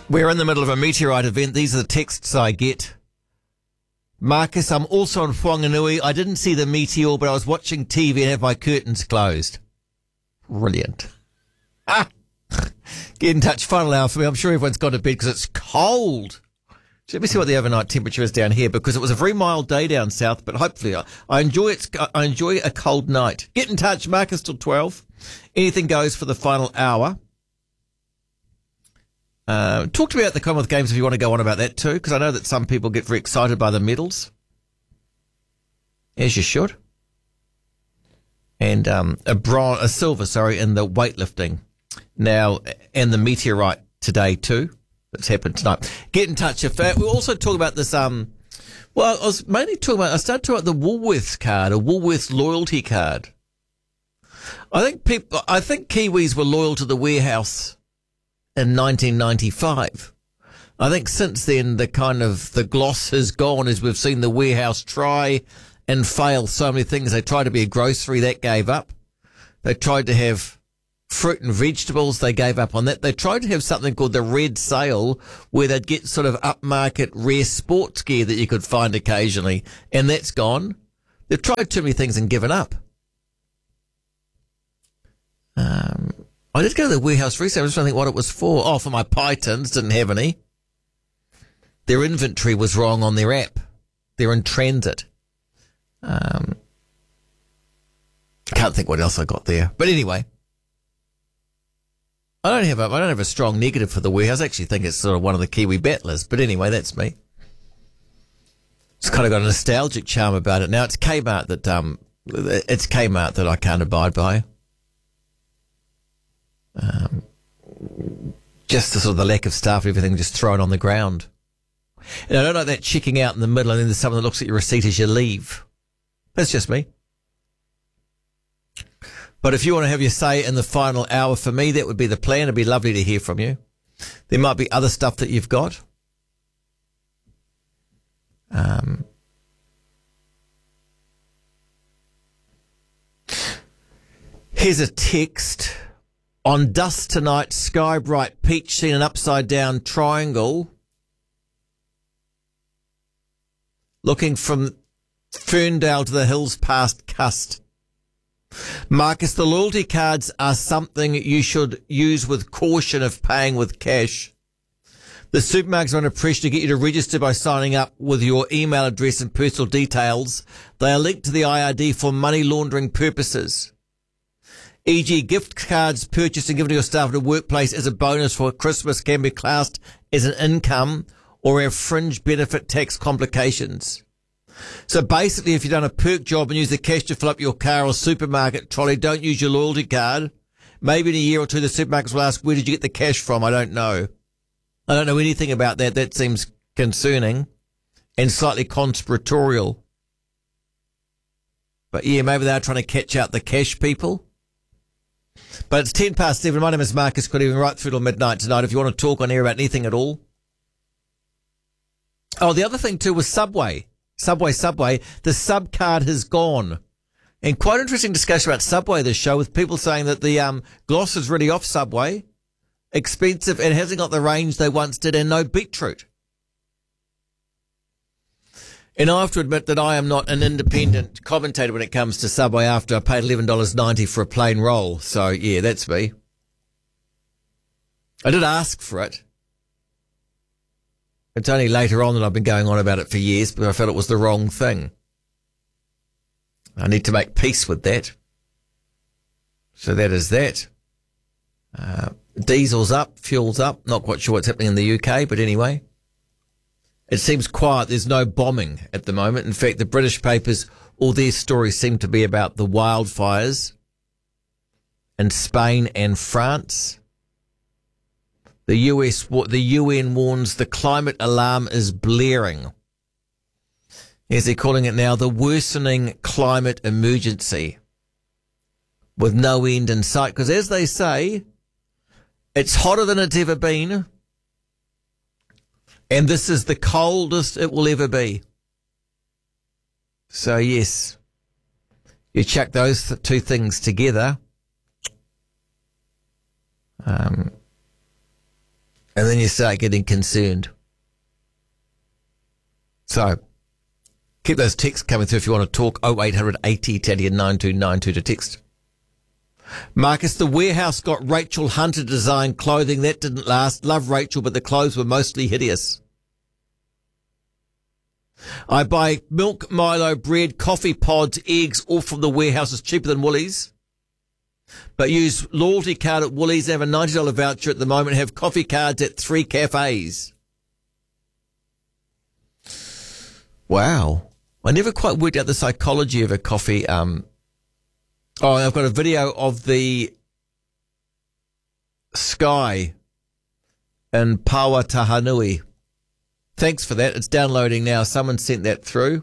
We're in the middle of a meteorite event. These are the texts I get. Marcus, I'm also in Whanganui. I didn't see the meteor, but I was watching TV and have my curtains closed. Brilliant. Get in touch, final hour for me. I'm sure everyone's gone to bed because it's cold. So let me see what the overnight temperature is down here, because it was a very mild day down south, but hopefully I enjoy a cold night. Get in touch, Marcus, till 12. Anything goes for the final hour. Talk to me about the Commonwealth Games if you want to go on about that too, because I know that some people get very excited by the medals. As you should. And a silver, in the weightlifting now, and the meteorite today too. That's happened tonight. Get in touch. If we'll also talk about this. I started talking about the Woolworths card, a Woolworths loyalty card. I think Kiwis were loyal to the warehouse in 1995. I think since then the gloss has gone, as we've seen the warehouse try and fail so many things. They tried to be a grocery, that gave up. They tried to have fruit and vegetables, they gave up on that. They tried to have something called the Red Sale, where they'd get sort of upmarket rare sports gear that you could find occasionally, and that's gone. They've tried too many things and given up. I did go to the warehouse recently. I was trying to think what it was for. Oh, for my pie tins. Didn't have any. Their inventory was wrong on their app. They're in transit. Can't think what else I got there. But anyway, I don't have a strong negative for the warehouse. I actually think it's sort of one of the Kiwi battlers. But anyway, that's me. It's kind of got a nostalgic charm about it. Now it's Kmart that I can't abide by. Just the sort of the lack of staff, everything just thrown on the ground. And I don't like that checking out in the middle and then there's someone that looks at your receipt as you leave. That's just me. But if you want to have your say in the final hour, for me, that would be the plan. It'd be lovely to hear from you. There might be other stuff that you've got. Here's a text. On dust tonight, sky bright, peach seen an upside down triangle. Looking from Ferndale to the hills past Cust. Marcus, the loyalty cards are something you should use with caution if paying with cash. The supermarkets are under pressure to get you to register by signing up with your email address and personal details. They are linked to the IRD for money laundering purposes. E.g., gift cards purchased and given to your staff at a workplace as a bonus for Christmas can be classed as an income or have fringe benefit tax complications. So basically, if you've done a perk job and use the cash to fill up your car or supermarket trolley, don't use your loyalty card. Maybe in a year or two, the supermarkets will ask, where did you get the cash from? I don't know. I don't know anything about that. That seems concerning and slightly conspiratorial. But yeah, maybe they're trying to catch out the cash people. But it's 7:10. My name is Marcus. Good evening, right through till midnight tonight. If you want to talk on air about anything at all. Oh, the other thing too was Subway. The sub card has gone. And quite interesting discussion about Subway this show, with people saying that the gloss is really off Subway. Expensive and hasn't got the range they once did, and no beetroot. And I have to admit that I am not an independent commentator when it comes to Subway after I paid $11.90 for a plain roll. So, yeah, that's me. I did ask for it. It's only later on that I've been going on about it for years, but I felt it was the wrong thing. I need to make peace with that. So that is that. Diesel's up, fuel's up. Not quite sure what's happening in the UK, but anyway. It seems quiet. There's no bombing at the moment. In fact, the British papers, all their stories seem to be about the wildfires in Spain and France. The UN warns the climate alarm is blaring. As they're calling it now, the worsening climate emergency with no end in sight. Because as they say, it's hotter than it's ever been. And this is the coldest it will ever be. So, yes, you chuck those two things together. And then you start getting concerned. So, keep those texts coming through if you want to talk. 0800 80 Italian 9292 to text. Marcus, the warehouse got Rachel Hunter design clothing. That didn't last. Love Rachel, but the clothes were mostly hideous. I buy milk, Milo, bread, coffee pods, eggs, all from the warehouse. It's cheaper than Woolies. But use loyalty card at Woolies. They have a $90 voucher at the moment. Have coffee cards at 3 cafes. Wow. I never quite worked out the psychology of a coffee. I've got a video of the sky in Pawatahanui. Thanks for that. It's downloading now. Someone sent that through.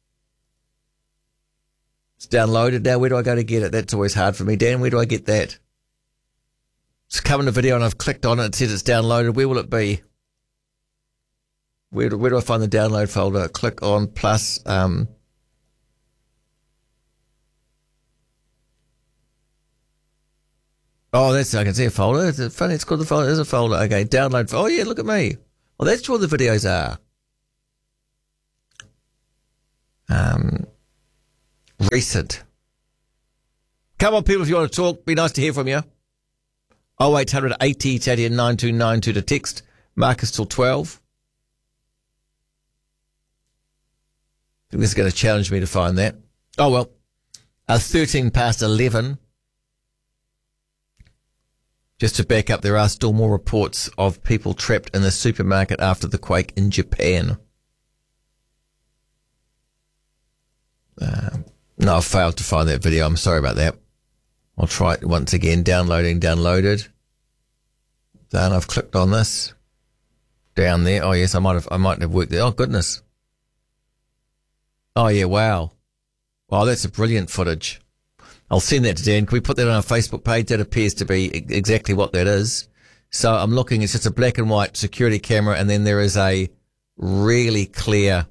It's downloaded now. Where do I go to get it? That's always hard for me. Dan, where do I get that? It's come in a video and I've clicked on it. It says it's downloaded. Where will it be? Where do I find the download folder? Click on plus. Oh, that's, I can see a folder. It's funny. It's called the folder. There's a folder. Okay, download. Oh, yeah, look at me. Well, that's where the videos are. Recent. Come on, people, if you want to talk, be nice to hear from you. 0800 80 Italian 9292 to text. Marcus till 12. I think this is going to challenge me to find that. Oh, well. 13 past 11. Just to back up, there are still more reports of people trapped in the supermarket after the quake in Japan. No, I've failed to find that video. I'm sorry about that. I'll try it once again. Downloaded. Then I've clicked on this. Down there. Oh, yes, I might have worked there. Oh, goodness. Oh, yeah, wow. Wow, that's a brilliant footage. I'll send that to Dan. Can we put that on our Facebook page? That appears to be exactly what that is. So I'm looking, it's just a black and white security camera, and then there is a really clear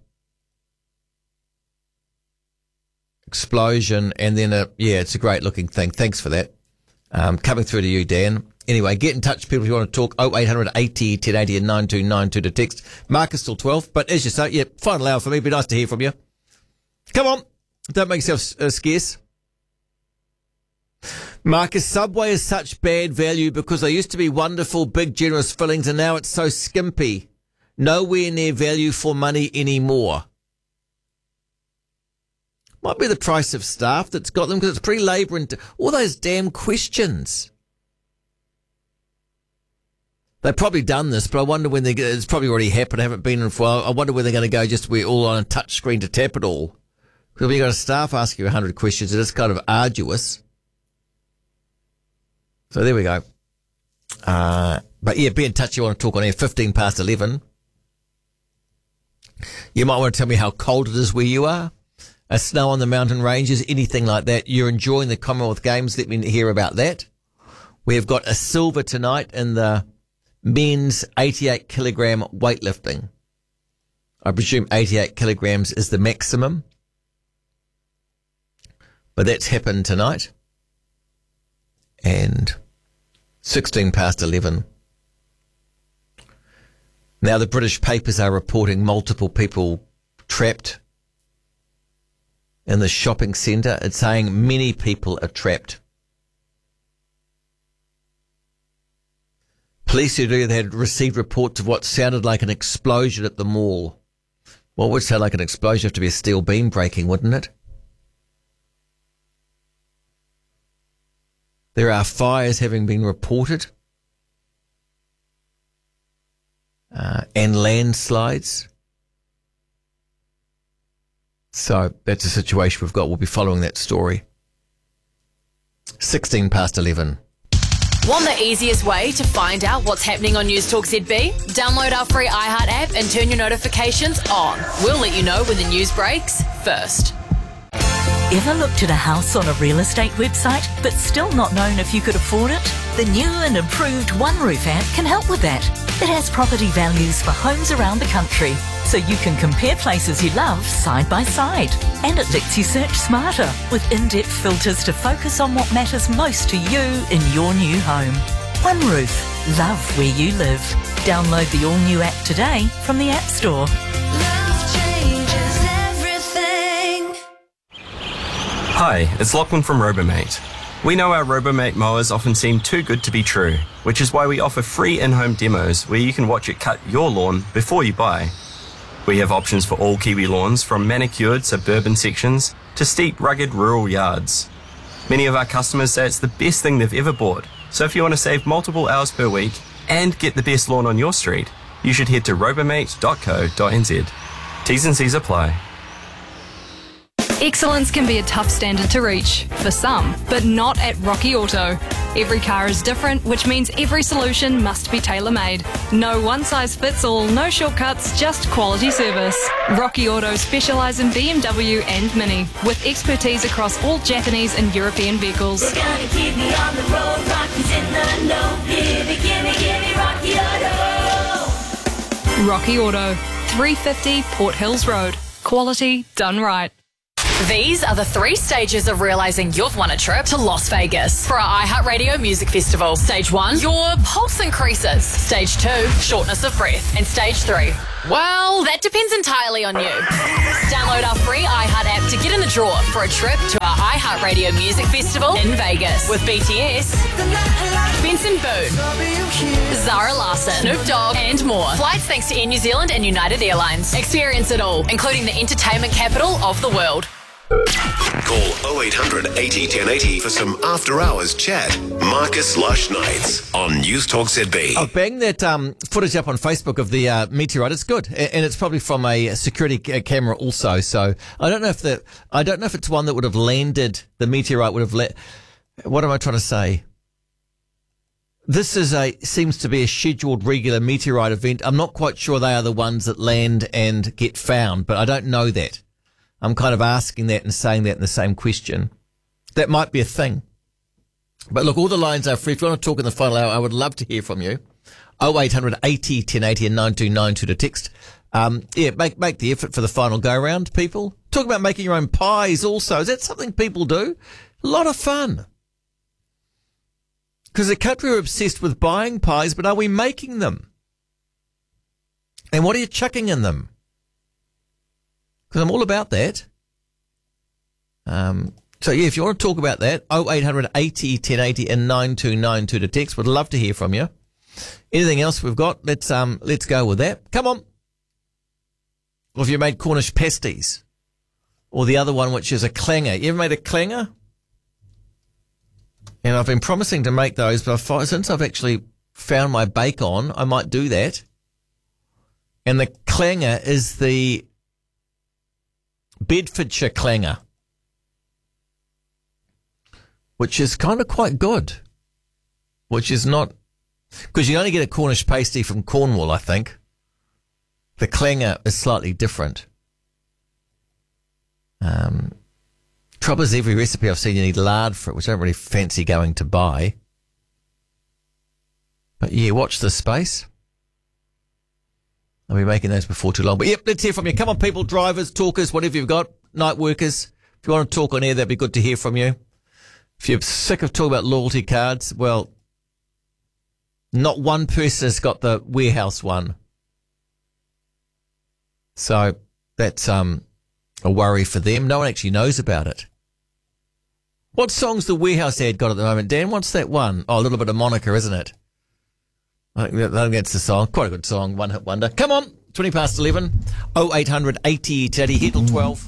explosion, and then it's a great looking thing. Thanks for that. Coming through to you, Dan. Anyway, get in touch, people, if you want to talk. 0800 80 1080 and 9292 to text. Marcus till 12. But as you say, yeah, final hour for me. Be nice to hear from you. Come on. Don't make yourself scarce. Marcus, Subway is such bad value because they used to be wonderful, big, generous fillings, and now it's so skimpy. Nowhere near value for money anymore. Might be the price of staff that's got them, because it's pretty labour and all those damn questions. They've probably done this, but I wonder when it's probably already happened. I haven't been in for a while. I wonder when they're going to go just we're all on a touch screen to tap it all. Because when you've got a staff ask you 100 questions, it is kind of arduous. So there we go. But yeah, be in touch. You want to talk on air. 15 past 11. You might want to tell me how cold it is where you are. Snow on the mountain ranges, anything like that. You're enjoying the Commonwealth Games. Let me hear about that. We've got a silver tonight in the men's 88 kilogram weightlifting. I presume 88 kilograms is the maximum. But that's happened tonight. And 16 past 11. Now the British papers are reporting multiple people trapped in the shopping centre. It's saying many people are trapped. Police had received reports of what sounded like an explosion at the mall. What would sound like an explosion? Have to be a steel beam breaking, wouldn't it? There are fires having been reported. And landslides. So that's a situation we've got. We'll be following that story. 16 past 11. Want the easiest way to find out what's happening on News Talk ZB? Download our free iHeart app and turn your notifications on. We'll let you know when the news breaks first. Ever looked at a house on a real estate website but still not known if you could afford it? The new and improved OneRoof app can help with that. It has property values for homes around the country, so you can compare places you love side by side. And it lets you search smarter with in-depth filters to focus on what matters most to you in your new home. OneRoof. Love where you live. Download the all-new app today from the App Store. Love changes everything. Hi, it's Lachlan from Robomate. We know our Robomate mowers often seem too good to be true, which is why we offer free in-home demos where you can watch it cut your lawn before you buy. We have options for all Kiwi lawns, from manicured suburban sections to steep, rugged rural yards. Many of our customers say it's the best thing they've ever bought, so if you want to save multiple hours per week and get the best lawn on your street, you should head to robomate.co.nz. T's and C's apply. Excellence can be a tough standard to reach, for some, but not at Rocky Auto. Every car is different, which means every solution must be tailor-made. No one-size-fits-all, no shortcuts, just quality service. Rocky Auto specialise in BMW and Mini, with expertise across all Japanese and European vehicles. They're gonna keep me on the road, Rocky's in the know. Gimme, Rocky Auto. Rocky Auto, 350 Port Hills Road. Quality done right. These are the 3 stages of realizing you've won a trip to Las Vegas for our iHeartRadio Music Festival. Stage 1, your pulse increases. Stage 2, shortness of breath. And Stage 3, well, that depends entirely on you. Download our free iHeart app to get in the draw for a trip to our iHeartRadio Music Festival in Vegas with BTS, Benson Boone, Zara Larsson, Snoop Dogg, and more. Flights thanks to Air New Zealand and United Airlines. Experience it all, including the entertainment capital of the world. Call 0800 80 1080 for some after-hours chat. Marcus Lush Nights on News Talk ZB. I've banged that footage up on Facebook of the meteorite. It's good, and it's probably from a security camera also. So I don't know if it's one that would have landed. The meteorite would have What am I trying to say? This seems to be a scheduled regular meteorite event. I'm not quite sure they are the ones that land and get found, but I don't know that. I'm kind of asking that and saying that in the same question. That might be a thing. But look, all the lines are free. If you want to talk in the final hour, I would love to hear from you. 0800 80 1080 and 9292 to text. Make the effort for the final go round, people. Talk about making your own pies also. Is that something people do? A lot of fun. Because the country are obsessed with buying pies, but are we making them? And what are you chucking in them? Because I'm all about that. So, yeah, if you want to talk about that, 0800 80 1080 and 9292 to text. Would love to hear from you. Anything else we've got? Let's go with that. Come on. Or have you made Cornish pasties? Or the other one, which is a clanger. You ever made a clanger? And I've been promising to make those, but since I've actually found my bake on, I might do that. And the clanger is the Bedfordshire clanger, which is kind of quite good, which is not, because you only get a Cornish pasty from Cornwall, I think. The clanger is slightly different. Trouble is, every recipe I've seen you need lard for it, which I don't really fancy going to buy. But yeah, watch this space. I'll be making those before too long. But yep, let's hear from you. Come on, people, drivers, talkers, whatever you've got, night workers. If you want to talk on air, that'd be good to hear from you. If you're sick of talking about loyalty cards, well, not one person has got the warehouse one. So that's a worry for them. No one actually knows about it. What song's the warehouse ad got at the moment, Dan? What's that one? Oh, a little bit of Monica, isn't it? I think that's the song. Quite a good song. One hit wonder. Come on. 20 past 11. 0800 80 1080. Hit till 12.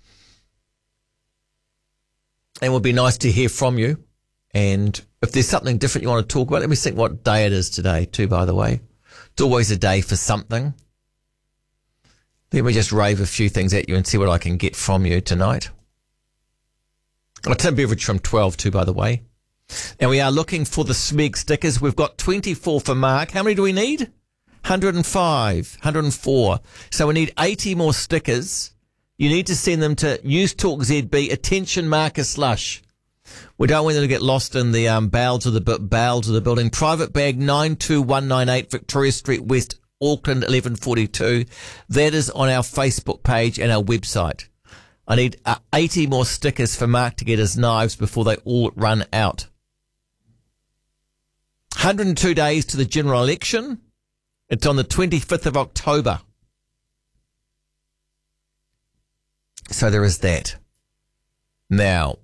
And it would be nice to hear from you. And if there's something different you want to talk about, let me think what day it is today too, by the way. It's always a day for something. Let me just rave a few things at you and see what I can get from you tonight. I'll take a beverage from 12 too, by the way. And we are looking for the SMEG stickers. We've got 24 for Mark. How many do we need? 105, 104. So we need 80 more stickers. You need to send them to News Talk ZB. Attention, Marcus Lush. We don't want them to get lost in the bowels of the building. Private bag 92198 Victoria Street West, Auckland 1142. That is on our Facebook page and our website. I need 80 more stickers for Mark to get his knives before they all run out. 102 days to the general election. It's on the 25th of October. So there is that. Now,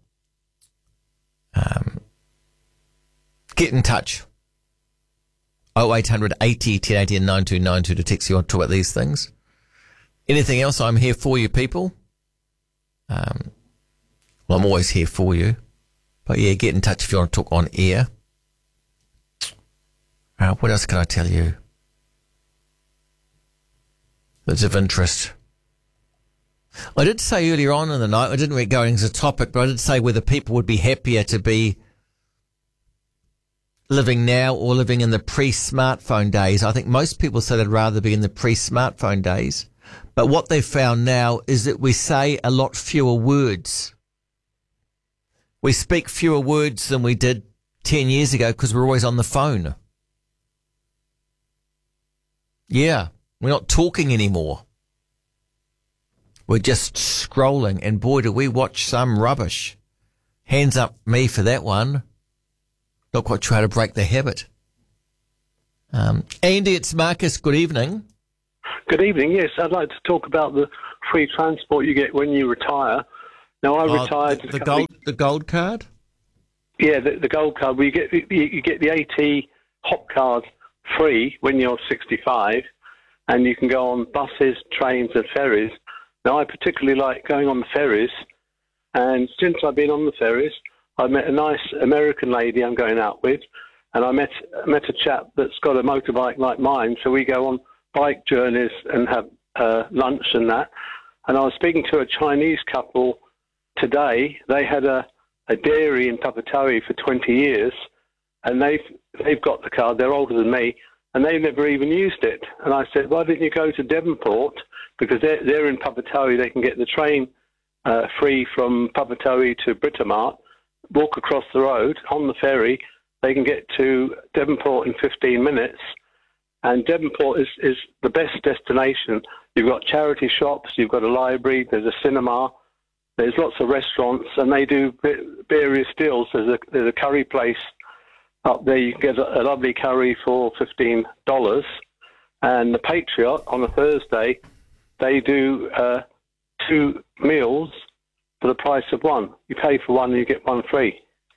get in touch. 0800 80 1080 and 9292 to text you on to talk about these things. Anything else, I'm here for you, people. Well, I'm always here for you. But yeah, get in touch if you want to talk on air. What else can I tell you that's of interest? I did say earlier on in the night, I didn't really go into the topic, but I did say whether people would be happier to be living now or living in the pre-smartphone days. I think most people say they'd rather be in the pre-smartphone days. But what they've found now is that we say a lot fewer words. We speak fewer words than we did 10 years ago because we're always on the phone. Yeah, we're not talking anymore. We're just scrolling, and boy, do we watch some rubbish. Hands up me for that one. Not quite sure how to break the habit. Andy, it's Marcus. Good evening. Good evening. Yes, I'd like to talk about the free transport you get when you retire. Now, I retired. The gold card? Yeah, the gold card. Well, you get the AT hop card free when you're 65, and you can go on buses, trains, and ferries. Now, I particularly like going on the ferries, and since I've been on the ferries, I met a nice American lady I'm going out with, and I met a chap that's got a motorbike like mine, so we go on bike journeys and have lunch and that. And I was speaking to a Chinese couple today. They had a dairy in Papatoetoe for 20 years, and they've got the card. They're older than me, and they've never even used it. And I said, why didn't you go to Devonport? Because they're in Papatoetoe. They can get the train free from Papatoetoe to Britomart, walk across the road on the ferry. They can get to Devonport in 15 minutes. And Devonport is the best destination. You've got charity shops, you've got a library, there's a cinema, there's lots of restaurants, and they do various deals. There's a curry place up there. You can get a lovely curry for $15. And the Patriot, on a Thursday, they do 2 meals for the price of one. You pay for one and you get one free,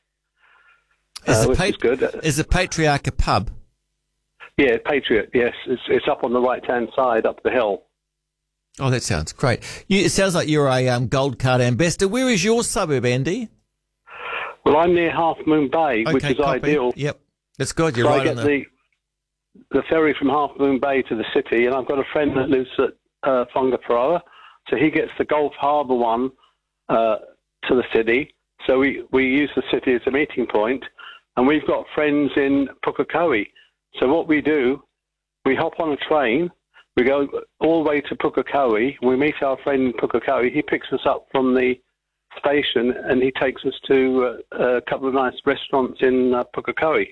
which is good. Is the Patriarch a pub? Yeah, Patriot, yes. It's up on the right-hand side, up the hill. Oh, that sounds great. It sounds like you're a gold card ambassador. Where is your suburb, Andy? Well, I'm near Half Moon Bay, which is copy. ideal. Yep, that's good. You're so right I get the ferry from Half Moon Bay to the city, and I've got a friend that lives at Whangaparoa, so he gets the Gulf Harbour one to the city. So we use the city as a meeting point, and we've got friends in Pukekohe. So what we do, we hop on a train, we go all the way to Pukekohe, we meet our friend in Pukekohe, he picks us up from the station and he takes us to a couple of nice restaurants in Pukekohe.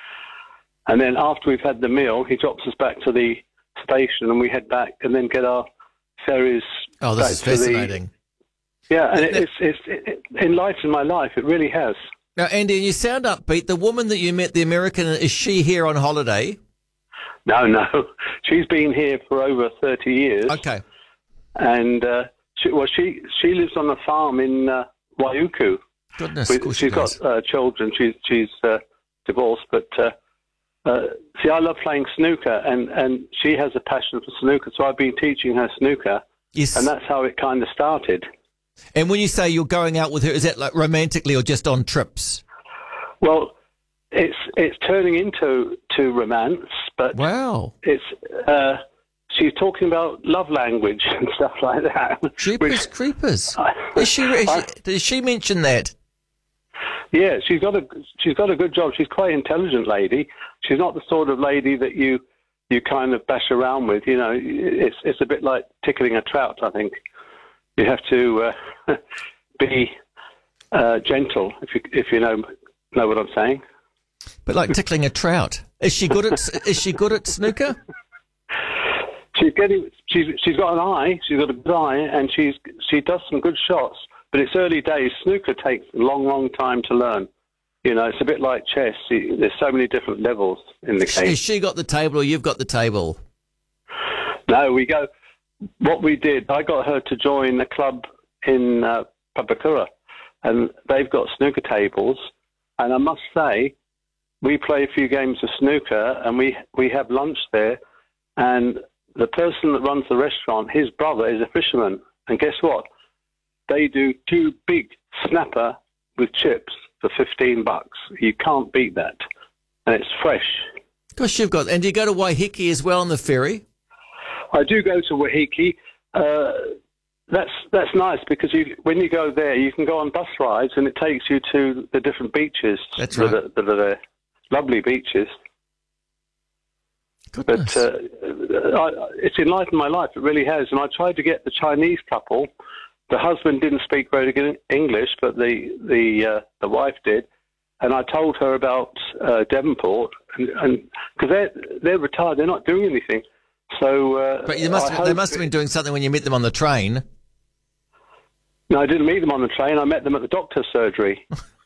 And then after we've had the meal, he drops us back to the station and we head back and then get our ferries back. Oh, this is fascinating. Yeah, and it's enlightened my life, it really has. Now, Andy, you sound upbeat. The woman that you met, the American, is she here on holiday? No. She's been here for over 30 years. Okay. And she lives on a farm in Waiuku. Goodness, she's got children. She's divorced, but see, I love playing snooker, and she has a passion for snooker, so I've been teaching her snooker. Yes. And that's how it kind of started. And when you say you're going out with her, is that like romantically or just on trips? Well, it's turning into romance, but wow, it's she's talking about love language and stuff like that. Jeepers creepers! Does she mention that? Yeah, she's got a good job. She's quite an intelligent lady. She's not the sort of lady that you kind of bash around with. You know, it's a bit like tickling a trout, I think. You have to be gentle, if you know what I'm saying. But like tickling a trout, is she good at snooker? She's got an eye. She's got a good eye, and she does some good shots. But it's early days. Snooker takes a long time to learn. You know, it's a bit like chess. There's so many different levels in the game. Has she got the table, or you've got the table? No, we go. What we did, I got her to join a club in Papakura, and they've got snooker tables. And I must say, we play a few games of snooker, and we have lunch there. And the person that runs the restaurant, his brother is a fisherman. And guess what? They do 2 big snapper with chips for $15. You can't beat that. And it's fresh. Gosh, you've got... And do you go to Waiheke as well on the ferry? I do go to Waiheke. That's nice because when you go there, you can go on bus rides and it takes you to the different beaches. That's right. That are there. Lovely beaches. Goodness. But it's enlightened my life. It really has. And I tried to get the Chinese couple. The husband didn't speak very good English, but the wife did. And I told her about Devonport, and because they're retired, they're not doing anything. So, but they must have been doing something when you met them on the train. No, I didn't meet them on the train. I met them at the doctor's surgery.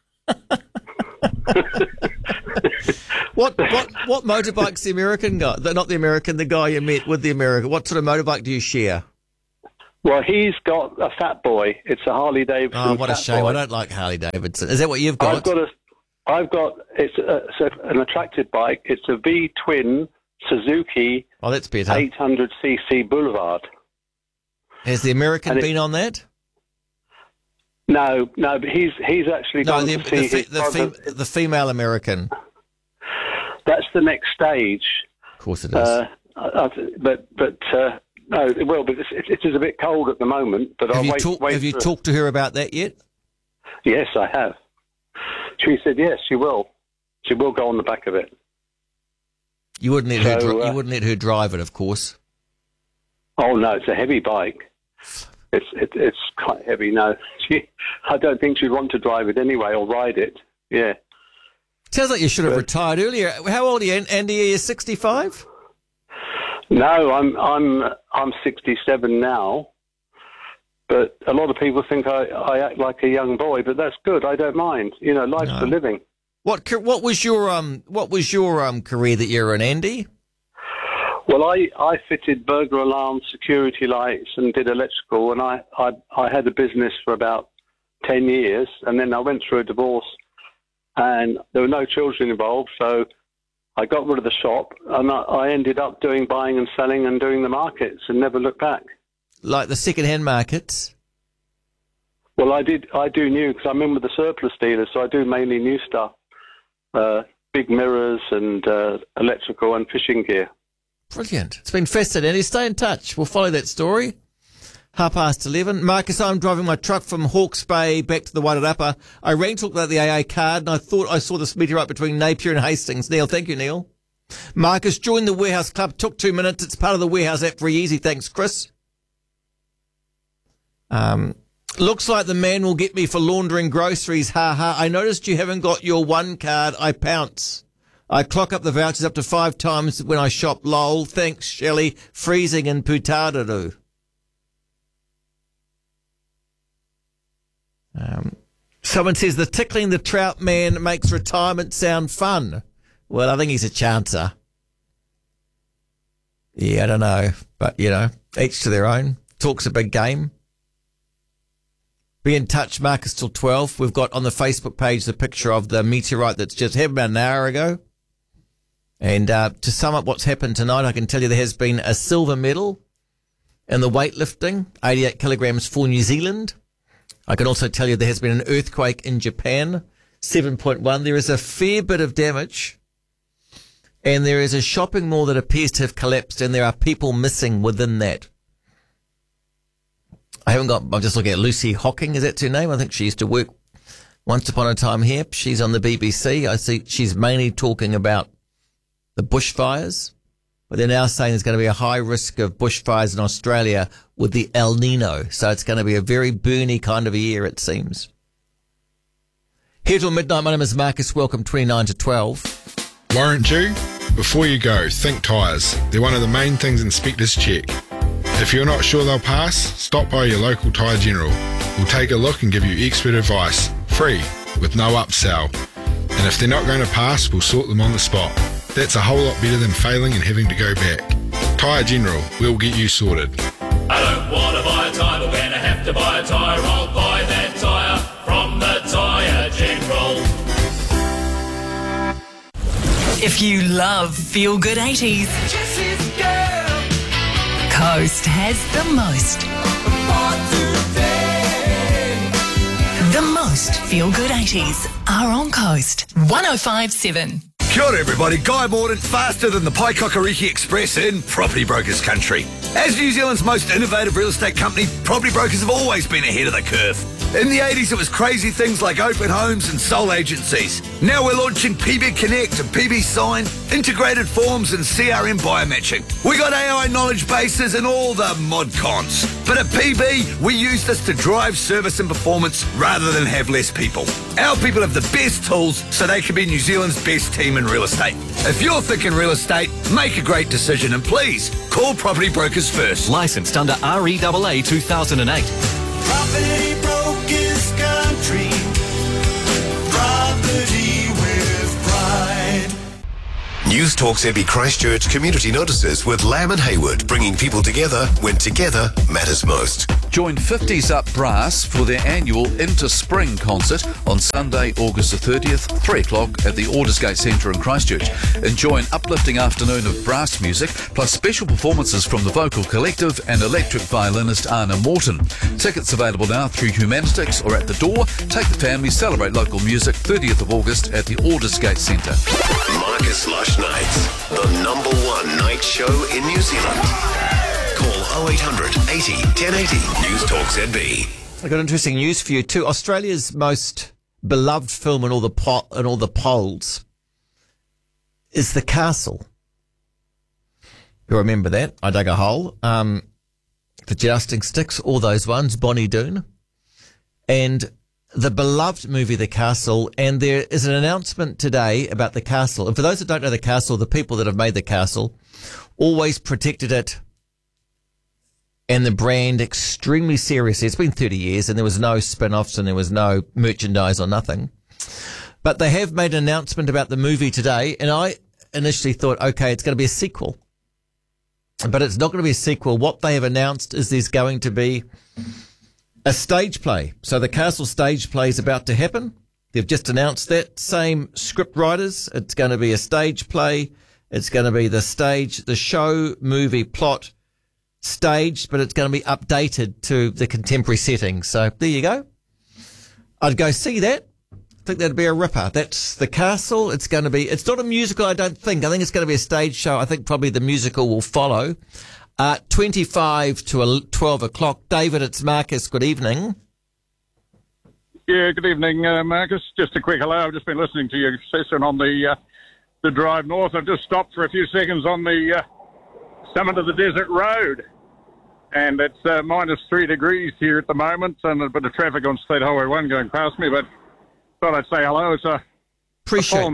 What motorbike's the American guy? Not the American, the guy you met with the American. What sort of motorbike do you share? Well, he's got a Fat Boy. It's a Harley Davidson. Oh, what a Fat shame! Boy. I don't like Harley Davidson. Is that what you've got? It's an attractive bike. It's a V-twin Suzuki. Oh, that's better. 800cc Boulevard. Has the American been on that? No, but he's actually gone to see his brother. The female American. That's the next stage. Of course it is. No, it will, but it is a bit cold at the moment. But have you talked to her about that yet? Yes, I have. She said yes, she will. She will go on the back of it. You wouldn't let her drive it, of course. Oh no, it's a heavy bike. It's quite heavy. No, I don't think she'd want to drive it anyway or ride it. Yeah. Sounds like you should have retired earlier. How old are you, Andy? Are you 65? No, I'm 67 now. But a lot of people think I act like a young boy, but that's good. I don't mind. You know, life's for living. What was your career that you're in, Andy? Well, I fitted burglar alarm, security lights, and did electrical. And I had a business for about 10 years, and then I went through a divorce, and there were no children involved, so I got rid of the shop, and I ended up buying and selling and doing the markets, and never looked back. Like the second-hand markets? Well, I do new, because I'm in with the surplus dealers, so I do mainly new stuff. Big mirrors and electrical and fishing gear. Brilliant. It's been fascinating. Stay in touch. We'll follow that story. 11:30. Marcus, I'm driving my truck from Hawke's Bay back to the Wairarapa. I rang to talk about the AA card, and I thought I saw this meteorite between Napier and Hastings. Neil, thank you, Neil. Marcus, join the Warehouse Club. Took 2 minutes. It's part of the Warehouse app. Very easy. Thanks, Chris. Looks like the man will get me for laundering groceries. Ha ha. I noticed you haven't got your one card. I pounce. I clock up the vouchers up to 5 times when I shop. Lol. Thanks, Shelley. Freezing in Putararu. Someone says the tickling the trout man makes retirement sound fun. Well, I think he's a chancer. Yeah, I don't know. But, you know, each to their own. Talk's a big game. Be in touch, Marcus, till 12. We've got on the Facebook page the picture of the meteorite that's just happened about an hour ago. And to sum up what's happened tonight, I can tell you there has been a silver medal in the weightlifting, 88 kilograms for New Zealand. I can also tell you there has been an earthquake in Japan, 7.1. There is a fair bit of damage. And there is a shopping mall that appears to have collapsed, and there are people missing within that. I'm just looking at Lucy Hocking. Is that her name? I think she used to work once upon a time here. She's on the BBC. I see she's mainly talking about the bushfires, but they're now saying there's going to be a high risk of bushfires in Australia with the El Nino. So it's going to be a very burny kind of a year, it seems. Here till midnight, my name is Marcus. Welcome, 29 to 12. Warrant due? Before you go, think tyres. They're one of the main things inspectors check. If you're not sure they'll pass, stop by your local Tyre General. We'll take a look and give you expert advice, free, with no upsell. And if they're not going to pass, we'll sort them on the spot. That's a whole lot better than failing and having to go back. Tyre General, we'll get you sorted. I don't want to buy a tyre, but when I have to buy a tyre, I'll buy that tyre from the Tyre General. If you love Feel Good 80s, Coast has the most. The most Feel Good 80s are on Coast 105.7. Kia ora everybody, Guy Mordaunt, faster than the Paikakariki Express in Property Brokers country. As New Zealand's most innovative real estate company, Property Brokers have always been ahead of the curve. In the 80s, it was crazy things like open homes and sole agencies. Now we're launching PB Connect and PB Sign, integrated forms and CRM biomatching. We got AI knowledge bases and all the mod cons. But at PB, we use this to drive service and performance rather than have less people. Our people have the best tools so they can be New Zealand's best team in real estate. If you're thinking real estate, make a great decision and please call Property Brokers first. Licensed under REAA 2008. Property Brokers country. Property with pride. News Talk ZB Christchurch community notices with Lamb and Hayward, bringing people together when together matters most. Join 50s Up Brass for their annual Into Spring concert on Sunday, August the 30th, 3 o'clock at the Aldersgate Centre in Christchurch. Enjoy an uplifting afternoon of brass music, plus special performances from the Vocal Collective and electric violinist Anna Morton. Tickets available now through Humanitics or at the door. Take the family, celebrate local music, 30th of August at the Aldersgate Centre. Marcus Lush Nights, the #1 night show in New Zealand. Call 0800 80 1080 News Talk ZB. I've got interesting news for you too. Australia's most beloved film in all the polls is The Castle. You remember that? I dug a hole. The Jousting Sticks, all those ones, Bonnie Doon. And the beloved movie The Castle, and there is an announcement today about The Castle. And for those that don't know The Castle, the people that have made The Castle always protected it and the brand extremely seriously. It's been 30 years and there was no spin-offs and there was no merchandise or nothing. But they have made an announcement about the movie today, and I initially thought, okay, it's going to be a sequel. But it's not going to be a sequel. What they have announced is there's going to be a stage play. So the Castle stage play is about to happen. They've just announced that. Same script writers. It's going to be a stage play. It's going to be the show, movie, plot, staged, but it's going to be updated to the contemporary setting. So there you go. I'd go see that. I think that'd be a ripper. That's The Castle. It's not a musical, I don't think. I think it's going to be a stage show. I think probably the musical will follow. 25 to 12 o'clock. David, it's Marcus. Good evening. Yeah, good evening, Marcus. Just a quick hello. I've just been listening to your session on the drive north. I've just stopped for a few seconds on the Summit of the Desert Road. And it's -3 degrees here at the moment, and a bit of traffic on State Highway 1 going past me, but thought I'd say hello. It's a full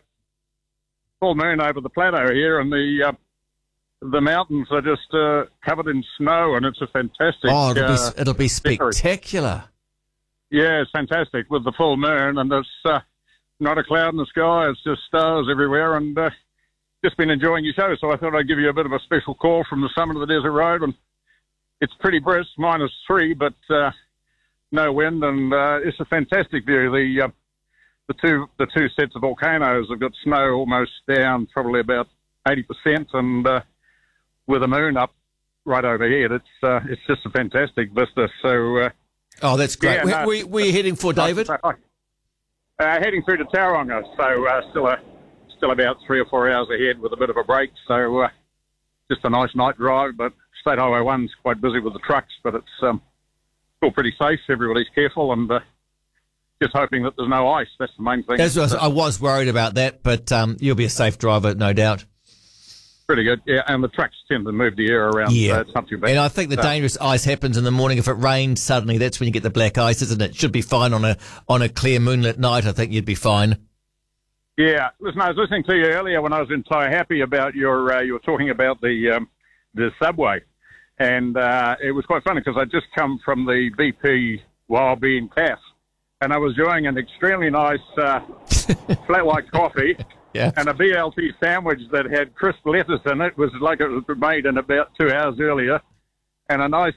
moon over the plateau here, and the mountains are just covered in snow, and it's a fantastic... Oh, it'll be spectacular. Yeah, it's fantastic with the full moon, and there's not a cloud in the sky. It's just stars everywhere, and just been enjoying your show, so I thought I'd give you a bit of a special call from the Summit of the Desert Road, and it's pretty brisk, -3, but no wind, and it's a fantastic view. The two sets of volcanoes have got snow almost down, probably about 80%, and with the moon up right overhead, it's just a fantastic vista. So, oh, that's great. Yeah, where are you heading for, David? Heading through to Tauranga, so still about 3 or 4 hours ahead with a bit of a break. So just a nice night drive, but State Highway 1's quite busy with the trucks, but it's still pretty safe. Everybody's careful, and just hoping that there's no ice. That's the main thing. I was worried about that, but you'll be a safe driver, no doubt. Pretty good, yeah, and the trucks tend to move the air around, so it's not too bad. And I think the dangerous ice happens in the morning. If it rains suddenly, that's when you get the black ice, isn't it? Should be fine on a clear moonlit night. I think you'd be fine. Yeah, listen, I was listening to you earlier when I was in Taihape about you were talking about the subway, and it was quite funny because I'd just come from the BP Wild Bean Cafe, and I was enjoying an extremely nice flat white coffee Yeah. And a BLT sandwich that had crisp lettuce in it was like it was made in about 2 hours earlier. And a nice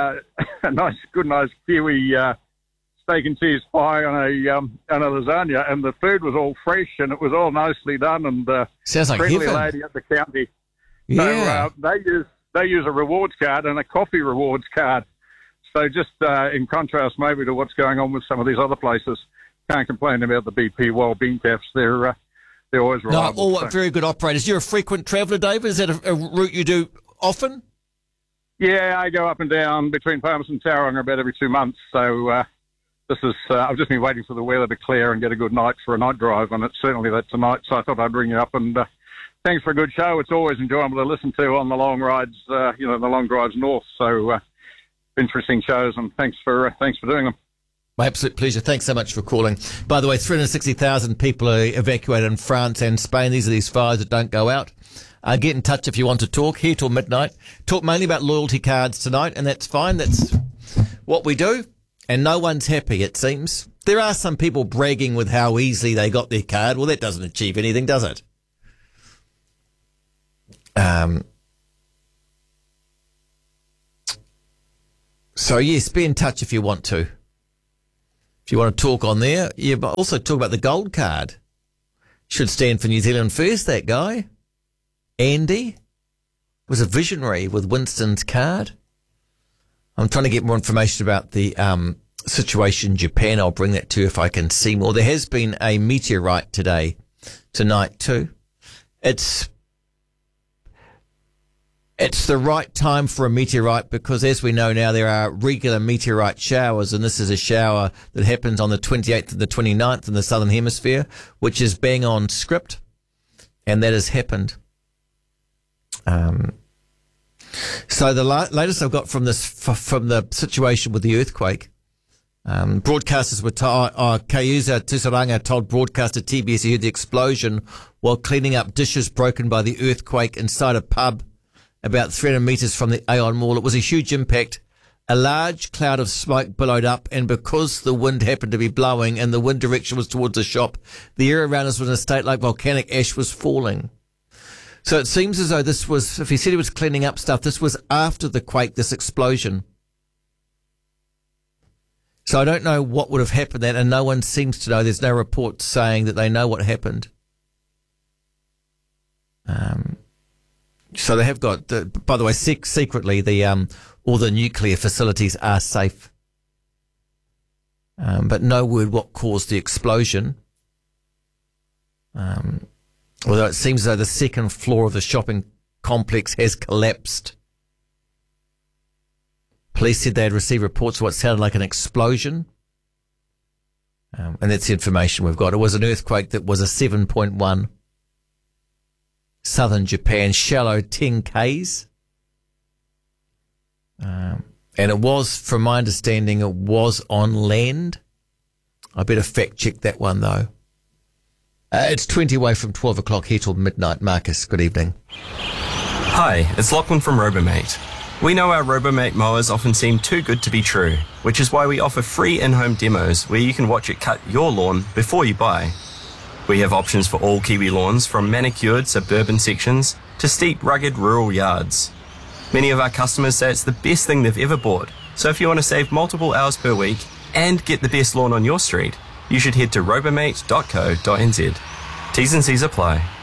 kiwi steak and cheese pie and a lasagna. And the food was all fresh and it was all nicely done. And sounds like friendly heaven. lady at the county. Yeah. So they use a rewards card and a coffee rewards card. So just in contrast maybe to what's going on with some of these other places, can't complain about the BP Wild Bean Caps. They're always reliable. No, all very good operators. You're a frequent traveller, David. Is that a route you do often? Yeah, I go up and down between Palmerston and Tauranga about every 2 months. So this is I've just been waiting for the weather to clear and get a good night for a night drive, and it's certainly that tonight. So I thought I'd bring you up and thanks for a good show. It's always enjoyable to listen to on the long rides, the long drives north. So interesting shows, and thanks for doing them. My absolute pleasure. Thanks so much for calling. By the way, 360,000 people are evacuated in France and Spain. These are these fires that don't go out. Get in touch if you want to talk. Here till midnight. Talk mainly about loyalty cards tonight, and that's fine. That's what we do. And no one's happy, it seems. There are some people bragging with how easily they got their card. Well, that doesn't achieve anything, does it? So, yes, be in touch if you want to. If you want to talk on there, yeah, but also talk about the gold card. Should stand for New Zealand first, that guy. Andy was a visionary with Winston's card. I'm trying to get more information about the situation in Japan. I'll bring that to you if I can see more. There has been a meteorite tonight too. It's the right time for a meteorite because, as we know now, there are regular meteorite showers, and this is a shower that happens on the 28th and the 29th in the Southern Hemisphere, which is bang on script, and that has happened. So the latest I've got from the situation with the earthquake, broadcasters were Kaiusa Tusaranga told broadcaster TBS he heard the explosion while cleaning up dishes broken by the earthquake inside a pub about 300 metres from the Aon Mall. It was a huge impact. A large cloud of smoke billowed up, and because the wind happened to be blowing and the wind direction was towards the shop, the area around us was in a state like volcanic ash was falling. So it seems as though this was, if he said he was cleaning up stuff, this was after the quake, this explosion. So I don't know what would have happened then, and no one seems to know. There's no reports saying that they know what happened. So they have got, by the way, secretly, all the nuclear facilities are safe. But no word what caused the explosion. Although it seems as though the second floor of the shopping complex has collapsed. Police said they had received reports of what sounded like an explosion. And that's the information we've got. It was an earthquake that was a 7.1. Southern Japan, shallow 10 Ks. And it was, from my understanding, it was on land. I better fact check that one though. It's 20 away from 12 o'clock here till midnight. Marcus, good evening. Hi, it's Lachlan from Robomate. We know our Robomate mowers often seem too good to be true, which is why we offer free in-home demos where you can watch it cut your lawn before you buy. We have options for all Kiwi lawns, from manicured suburban sections to steep, rugged rural yards. Many of our customers say it's the best thing they've ever bought, so if you want to save multiple hours per week and get the best lawn on your street, you should head to robomate.co.nz. T's and C's apply.